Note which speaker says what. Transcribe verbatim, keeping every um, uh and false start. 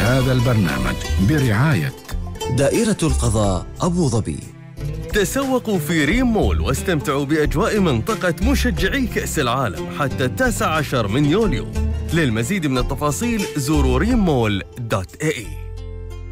Speaker 1: هذا البرنامج برعاية
Speaker 2: دائرة القضاء أبو ظبي.
Speaker 3: تسوقوا في ريم مول واستمتعوا بأجواء منطقة مشجعي كأس العالم حتى التاسع عشر من يوليو. للمزيد من التفاصيل زوروا ريم مول دوت اي اي.